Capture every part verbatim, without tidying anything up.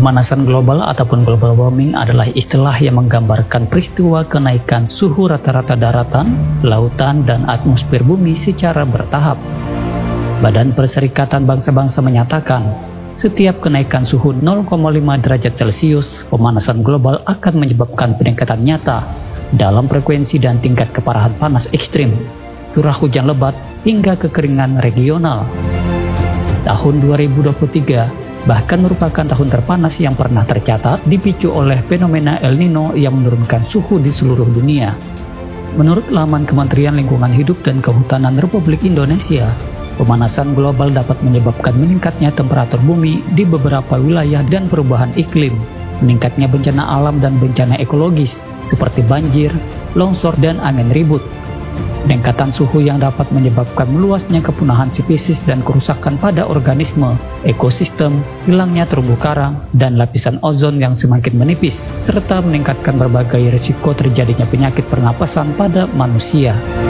Pemanasan global ataupun global warming adalah istilah yang menggambarkan peristiwa kenaikan suhu rata-rata daratan, lautan, dan atmosfer bumi secara bertahap. Badan Perserikatan Bangsa-Bangsa menyatakan, setiap kenaikan suhu nol koma lima derajat Celcius, pemanasan global akan menyebabkan peningkatan nyata dalam frekuensi dan tingkat keparahan panas ekstrim, curah hujan lebat, hingga kekeringan regional. Tahun dua ribu dua puluh tiga bahkan merupakan tahun terpanas yang pernah tercatat, dipicu oleh fenomena El Nino yang menurunkan suhu di seluruh dunia. Menurut laman Kementerian Lingkungan Hidup dan Kehutanan Republik Indonesia, pemanasan global dapat menyebabkan meningkatnya temperatur bumi di beberapa wilayah dan perubahan iklim, meningkatnya bencana alam dan bencana ekologis seperti banjir, longsor, dan angin ribut. Peningkatan suhu yang dapat menyebabkan meluasnya kepunahan spesies dan kerusakan pada organisme, ekosistem, hilangnya terumbu karang, dan lapisan ozon yang semakin menipis, serta meningkatkan berbagai risiko terjadinya penyakit pernapasan pada manusia.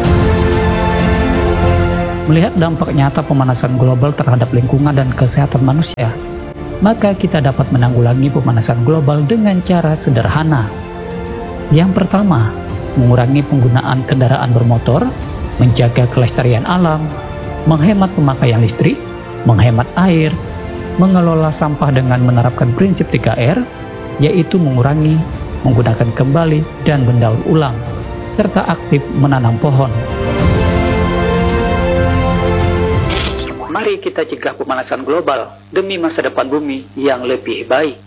Melihat dampak nyata pemanasan global terhadap lingkungan dan kesehatan manusia, maka kita dapat menanggulangi pemanasan global dengan cara sederhana. Yang pertama, mengurangi penggunaan kendaraan bermotor, menjaga kelestarian alam, menghemat pemakaian listrik, menghemat air, mengelola sampah dengan menerapkan prinsip tiga R, yaitu mengurangi, menggunakan kembali, dan mendaur ulang, serta aktif menanam pohon. Mari kita cegah pemanasan global demi masa depan bumi yang lebih baik.